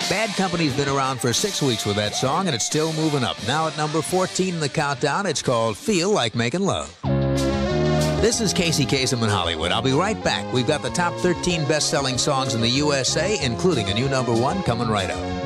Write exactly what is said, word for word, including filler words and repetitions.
Bad Company's been around for six weeks with that song, and it's still moving up. Now at number fourteen in the countdown, it's called Feel Like Making Love. This is Casey Kasem in Hollywood. I'll be right back. We've got the top thirteen best-selling songs in the U S A, including a new number one coming right up.